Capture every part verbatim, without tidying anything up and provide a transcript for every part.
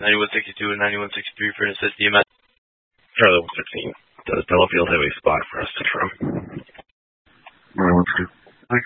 ninety-one sixty-two and ninety-one sixty-three for an assist E M S. Charlie one sixteen. Does Delafield have a spot for us to trim? ninety-one sixty-two. Thanks.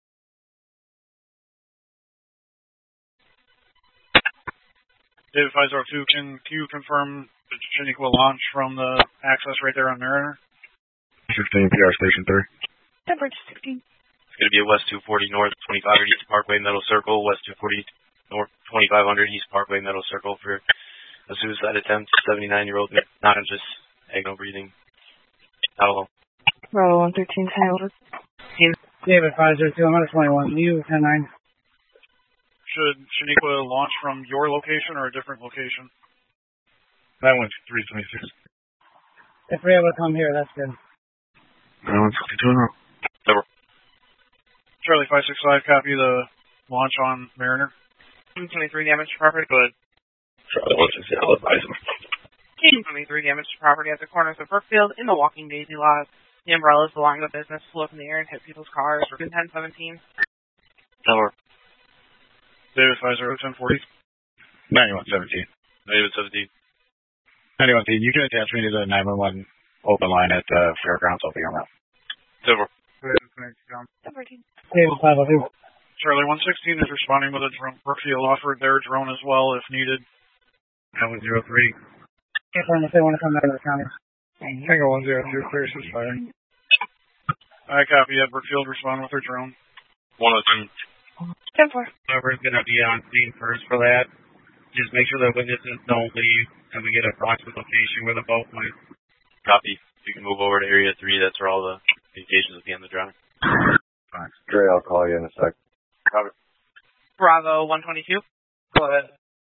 David five zero two, can you confirm the Shaniqua launch from the access right there on Mariner? sixteen, P R Station three. Temperature sixteen. It's going to be a West two forty North, twenty-five hundred East Parkway, Meadow Circle, West two forty North, twenty-five hundred East Parkway, Meadow Circle for a suicide attempt. seventy-nine-year-old not conscious, agno breathing. Not alone. Bravo one thirteen, ten over. David five zero two, I'm at a twenty-one. You ten nine. Should Shaniqua launch from your location or a different location? That one's three twenty-six. If we're able to come here, that's good. ninety-one sixty-two. Over. Charlie five six five, copy the launch on Mariner. twenty-three damage to property. Good. Charlie one sixteen, I'll advise him. twenty-three damage to property at the corners of Brookfield in the Walking Daisy lot. The umbrellas belonging to the business flew up in the air and hit people's cars. ten seventeen. Over. David five zero ten forty. ninety-one seventeen. ninety-one seventeen. ninety-one seventeen. You can attach me to the nine one one open line at the fairgrounds. I'll be on that. Over. David five zero two. Charlie one sixteen is responding with a drone. Brookfield offered their drone as well if needed. That was zero three. Confirm if they want to come out of the county. Tango one zero two, clear ceasefire. I copy that. Brookfield respond with their drone. one oh two. ten four. Whoever's going to be on scene first for that, just make sure the witnesses don't leave and we get a approximate location where the boat went. Copy. You can move over to Area three. That's where all the communications with the end of the drowning. Fine. Dre, I'll call you in a sec. Copy. Bravo one twenty-two. Go ahead.